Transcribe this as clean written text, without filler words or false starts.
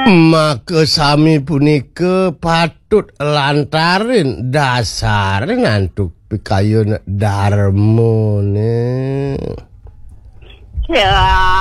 Maka sami punika patut lantarin dasar ngantuk pikayun darmo ne. Ya.